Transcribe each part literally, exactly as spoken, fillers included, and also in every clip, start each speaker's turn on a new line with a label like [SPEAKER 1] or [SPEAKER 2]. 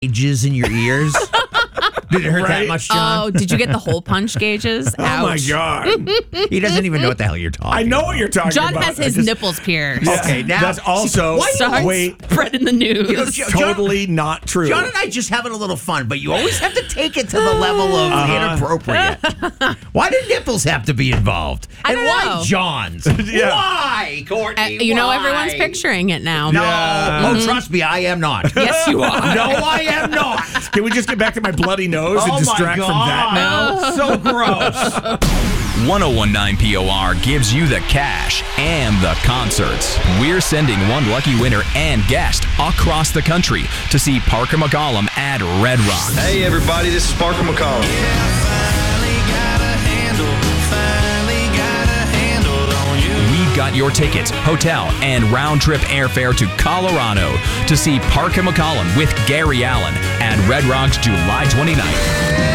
[SPEAKER 1] gauges in your ears? Did it hurt right? that much, John?
[SPEAKER 2] Oh, did you get the hole punch gauges?
[SPEAKER 3] Oh, my God.
[SPEAKER 1] He doesn't even know what the hell you're talking
[SPEAKER 3] I know
[SPEAKER 1] about.
[SPEAKER 3] what you're talking
[SPEAKER 2] John
[SPEAKER 3] about.
[SPEAKER 2] has his
[SPEAKER 3] just,
[SPEAKER 2] nipples pierced.
[SPEAKER 3] Yeah,
[SPEAKER 1] okay, now.
[SPEAKER 3] That's also,
[SPEAKER 2] Starts
[SPEAKER 3] wait.
[SPEAKER 2] spreading the news.
[SPEAKER 1] You know, John,
[SPEAKER 3] totally not true.
[SPEAKER 1] John and I just having a little fun, but you always have to take it to the level of uh-huh. inappropriate. Why do nipples have to be involved?
[SPEAKER 2] I
[SPEAKER 1] and
[SPEAKER 2] don't
[SPEAKER 1] why
[SPEAKER 2] know.
[SPEAKER 1] John's?
[SPEAKER 3] Yeah.
[SPEAKER 1] Why, Courtney?
[SPEAKER 2] Uh, you
[SPEAKER 1] why?
[SPEAKER 2] know everyone's picturing it now.
[SPEAKER 1] No.
[SPEAKER 3] Yeah.
[SPEAKER 1] Oh, trust me, I am not.
[SPEAKER 2] Yes, you are.
[SPEAKER 1] No, I am not.
[SPEAKER 3] Can we just get back to my bloody nose
[SPEAKER 1] Oh,
[SPEAKER 3] and distract
[SPEAKER 1] my
[SPEAKER 3] from that now?
[SPEAKER 1] So gross.
[SPEAKER 4] one oh one point nine P O R gives you the cash and the concerts. We're sending one lucky winner and guest across the country to see Parker McCollum at Red Rocks.
[SPEAKER 5] Hey everybody, this is Parker McCollum.
[SPEAKER 4] We've got your tickets, hotel, and round-trip airfare to Colorado to see Parker McCollum with Gary Allen at Red Rocks July twenty-ninth.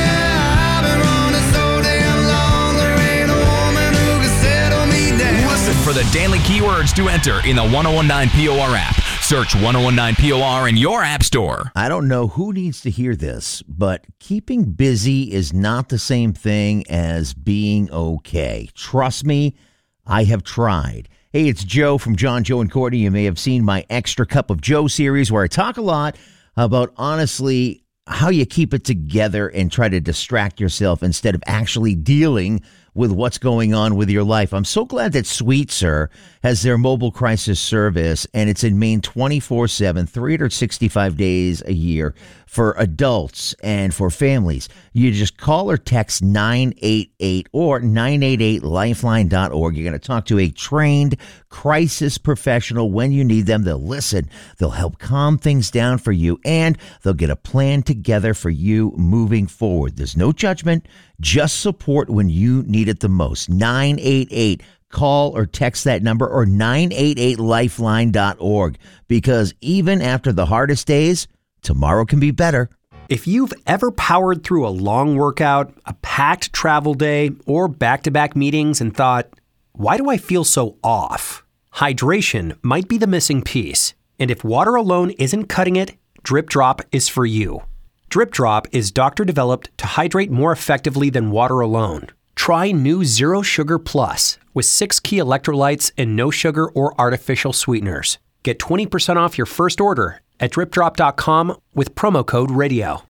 [SPEAKER 4] For the daily keywords to enter in the one oh one nine P O R app. Search one oh one nine P O R in your app store.
[SPEAKER 1] I don't know who needs to hear this, but keeping busy is not the same thing as being okay. Trust me, I have tried. Hey, it's Joe from John, Joe, and Courtney. You may have seen my Extra Cup of Joe series where I talk a lot about, honestly, how you keep it together and try to distract yourself instead of actually dealing with what's going on with your life. I'm so glad that Sweetser has their mobile crisis service, and it's in Maine twenty-four seven, three hundred sixty-five days a year for adults and for families. You just call or text nine eight eight or nine eight eight lifeline dot org. You're going to talk to a trained crisis professional when you need them. They'll listen. They'll help calm things down for you, and they'll get a plan together for you moving forward. There's no judgment, just support when you need it the most. nine eight eight Call or text that number or nine eight eight lifeline dot org, because even after the hardest days, tomorrow can be better.
[SPEAKER 6] If you've ever powered through a long workout, a packed travel day, or back-to-back meetings and thought, why do I feel so off? Hydration might be the missing piece. And if water alone isn't cutting it, Drip Drop is for you. Drip Drop is doctor-developed to hydrate more effectively than water alone. Try new Zero Sugar Plus with six key electrolytes and no sugar or artificial sweeteners. Get twenty percent off your first order at drip drop dot com with promo code radio.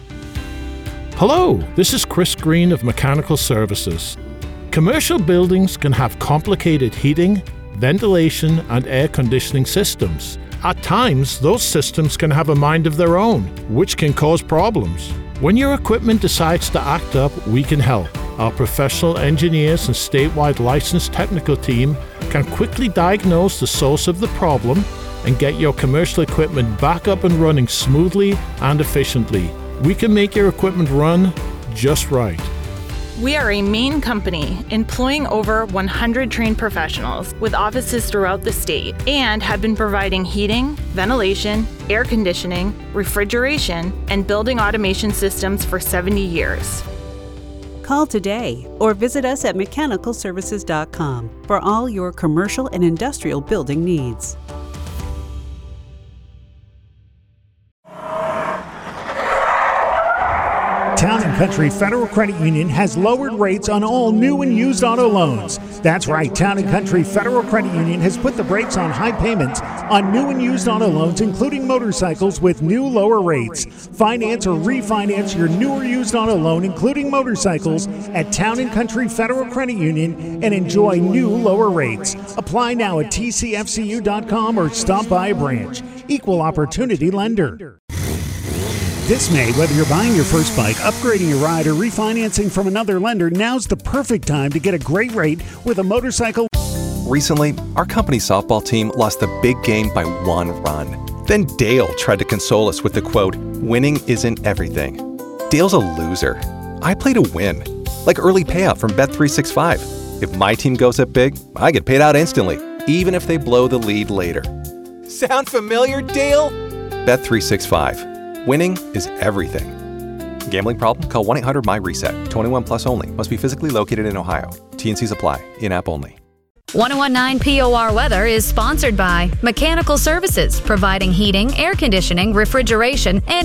[SPEAKER 7] Hello, this is Chris Green of Mechanical Services. Commercial buildings can have complicated heating, ventilation, and air conditioning systems. At times, those systems can have a mind of their own, which can cause problems. When your equipment decides to act up, we can help. Our professional engineers and statewide licensed technical team can quickly diagnose the source of the problem and get your commercial equipment back up and running smoothly and efficiently. We can make your equipment run just right.
[SPEAKER 8] We are a Maine company employing over one hundred trained professionals with offices throughout the state and have been providing heating, ventilation, air conditioning, refrigeration, and building automation systems for seventy years.
[SPEAKER 9] Call today or visit us at mechanical services dot com for all your commercial and industrial building needs.
[SPEAKER 10] Town and Country Federal Credit Union has lowered rates on all new and used auto loans. That's right, Town and Country Federal Credit Union has put the brakes on high payments on new and used auto loans, including motorcycles, with new lower rates. Finance or refinance your new or used auto loan, including motorcycles, at Town and Country Federal Credit Union and enjoy new lower rates. Apply now at T C F C U dot com or stop by a branch. Equal Opportunity Lender. This May, whether you're buying your first bike, upgrading your ride, or refinancing from another lender, now's the perfect time to get a great rate with a motorcycle.
[SPEAKER 11] Recently, our company softball team lost the big game by one run. Then Dale tried to console us with the quote, "Winning isn't everything." Dale's a loser. I play to win, like early payout from Bet three sixty-five. If my team goes up big, I get paid out instantly, even if they blow the lead later. Sound familiar, Dale? Bet three sixty-five. Winning is everything. Gambling problem? Call one eight hundred M Y reset. twenty-one plus only. Must be physically located in Ohio. T and Cs apply. In-app only.
[SPEAKER 12] one oh one nine P O R Weather is sponsored by Mechanical Services, providing heating, air conditioning, refrigeration, and